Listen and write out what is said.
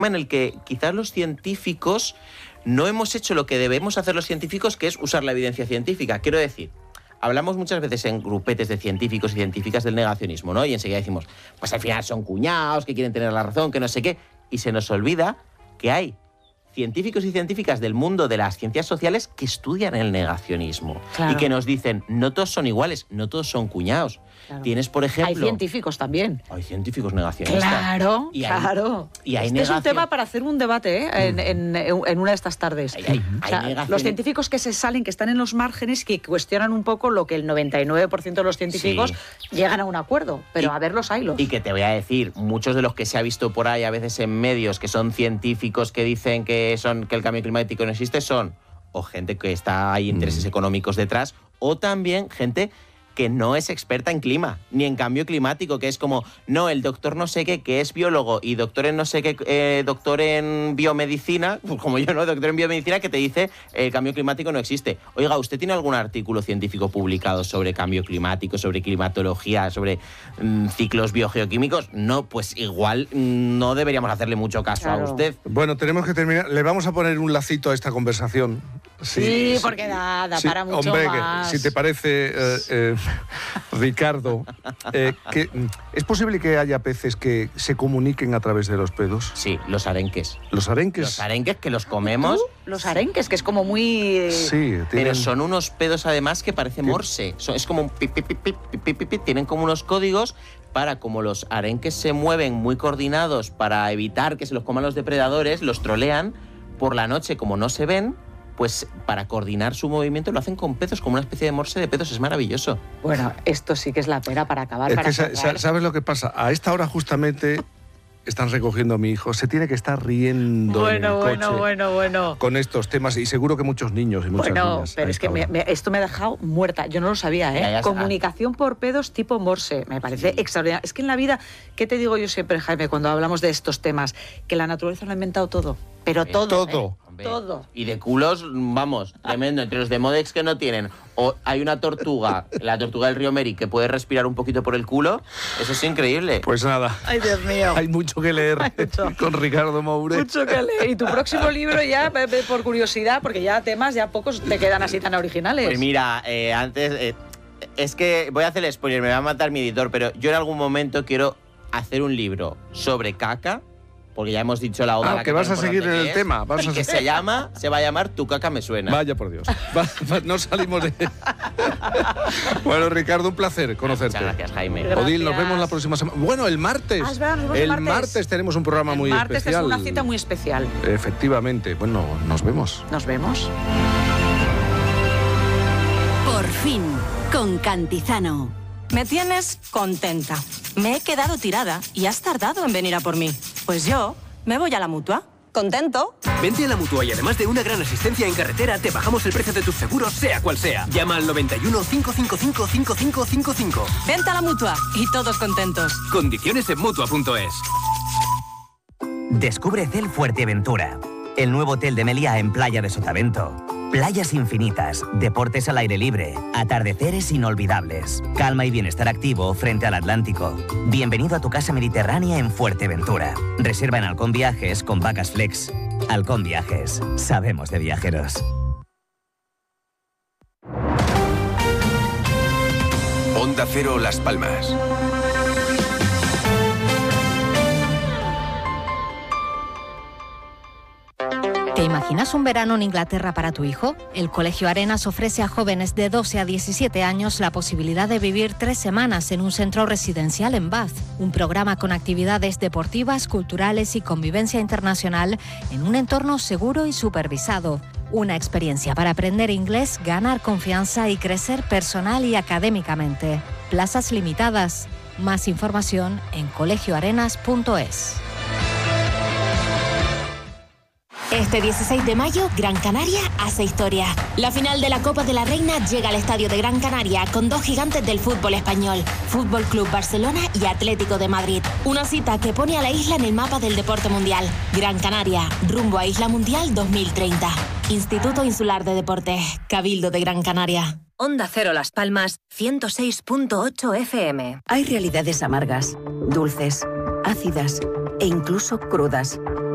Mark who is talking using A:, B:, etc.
A: en el que quizás los científicos no hemos hecho lo que debemos hacer los científicos, que es usar la evidencia científica. Quiero decir, hablamos muchas veces en grupetes de científicos y científicas del negacionismo, ¿no? Y enseguida decimos, pues al final son cuñados, que quieren tener la razón, que no sé qué. Y se nos olvida que hay científicos y científicas del mundo de las ciencias sociales que estudian el negacionismo.
B: Claro.
A: Y que nos dicen, no todos son iguales, no todos son cuñados.
B: Claro.
A: Tienes, por ejemplo...
B: Hay científicos también.
A: Hay científicos negacionistas.
B: Claro,
A: Y hay,
B: claro.
A: Y hay
B: este es un tema para hacer un debate, en una de estas tardes. O sea, los científicos que se salen, que están en los márgenes, que cuestionan un poco lo que el 99% de los científicos llegan a un acuerdo. Pero a ver los haylos.
A: Y que te voy a decir, muchos de los que se ha visto por ahí a veces en medios, que son científicos que dicen que el cambio climático no existe, son o gente que está hay intereses económicos detrás, o también gente que no es experta en clima, ni en cambio climático, que es como, no, el doctor no sé qué, que es biólogo, y doctor en no sé qué, doctor en biomedicina, pues como yo, ¿no? Doctor en biomedicina, que te dice el cambio climático no existe. Oiga, ¿usted tiene algún artículo científico publicado sobre cambio climático, sobre climatología, sobre ciclos biogeoquímicos? No, pues igual no deberíamos hacerle mucho caso a usted.
C: Bueno, tenemos que terminar. Le vamos a poner un lacito a esta conversación.
B: Sí, porque da para mucho
C: hombre,
B: más.
C: Si te parece, Ricardo, que ¿es posible que haya peces que se comuniquen a través de los pedos?
A: Sí, los arenques.
C: ¿Los arenques?
A: Los arenques que los comemos.
B: Los arenques, que es como muy...
C: Sí,
A: pero son unos pedos además que parece morse. Es como un pip, pip, pip, pip, pip, pip, pip. Tienen como unos códigos para, como los arenques se mueven muy coordinados para evitar que se los coman los depredadores, los trolean por la noche, como no se ven, pues para coordinar su movimiento lo hacen con pedos, como una especie de morse de pedos. Es maravilloso.
B: Bueno, esto sí que es la pena para acabar.
C: ¿Sabes lo que pasa? A esta hora justamente están recogiendo a mi hijo. Se tiene que estar riendo en el coche
B: bueno.
C: con estos temas, y seguro que muchos niños y muchas niñas.
B: Pero es que esto me ha dejado muerta. Yo no lo sabía, ¿eh?
A: Ya
B: Comunicación por pedos tipo morse. Me parece extraordinario. Es que en la vida, ¿qué te digo yo siempre, Jaime, cuando hablamos de estos temas? Que la naturaleza lo ha inventado todo. Pero todo. Todo.
A: Y de culos, vamos, tremendo. Entre los de Modex que no tienen, o hay una tortuga, la tortuga del río Meri, que puede respirar un poquito por el culo. Eso es increíble.
C: Pues nada.
B: Ay, Dios mío.
C: Hay mucho que leer con Ricardo Moure.
B: Mucho que leer. Y tu próximo libro ya, por curiosidad, porque ya temas, ya pocos te quedan así tan originales.
A: Pues mira, antes... es que voy a hacer el spoiler, me va a matar mi editor, pero yo en algún momento quiero hacer un libro sobre caca, porque ya hemos dicho la oda.
C: Que vas a seguir en el tema.
A: Que se va a llamar Tu caca me suena.
C: Vaya por Dios. No salimos de... Bueno, Ricardo, un placer conocerte.
A: Muchas gracias, Jaime.
B: Gracias.
C: Odil, nos vemos la próxima semana. Bueno, el martes.
B: Es verdad, nos vemos
C: el martes tenemos un programa muy especial.
B: El martes es una cita muy especial.
C: Efectivamente. Bueno, nos vemos.
B: Nos vemos.
D: Por fin, con Cantizano.
E: Me tienes contenta. Me he quedado tirada y has tardado en venir a por mí. Pues yo me voy a la Mutua. ¿Contento?
F: Vente a la Mutua y además de una gran asistencia en carretera, te bajamos el precio de tus seguros, sea cual sea. Llama al 91 555 5555.
E: Vente a la Mutua y todos contentos.
F: Condiciones en Mutua.es.
G: Descubre Cel Fuerteventura, el nuevo hotel de Meliá en Playa de Sotavento. Playas infinitas, deportes al aire libre, atardeceres inolvidables, calma y bienestar activo frente al Atlántico. Bienvenido a tu casa mediterránea en Fuerteventura. Reserva en Halcón Viajes con Vacas Flex. Halcón Viajes, sabemos de viajeros.
H: Onda Cero Las Palmas.
I: ¿Te imaginas un verano en Inglaterra para tu hijo? El Colegio Arenas ofrece a jóvenes de 12 a 17 años la posibilidad de vivir 3 semanas en un centro residencial en Bath, un programa con actividades deportivas, culturales y convivencia internacional en un entorno seguro y supervisado. Una experiencia para aprender inglés, ganar confianza y crecer personal y académicamente. Plazas limitadas. Más información en colegioarenas.es.
J: Este 16 de mayo, Gran Canaria hace historia. La final de la Copa de la Reina llega al Estadio de Gran Canaria con 2 gigantes del fútbol español, Fútbol Club Barcelona y Atlético de Madrid. Una cita que pone a la isla en el mapa del deporte mundial. Gran Canaria, rumbo a Isla Mundial 2030. Instituto Insular de Deportes, Cabildo de Gran Canaria.
K: Onda Cero Las Palmas, 106.8 FM.
D: Hay realidades amargas, dulces, ácidas e incluso crudas.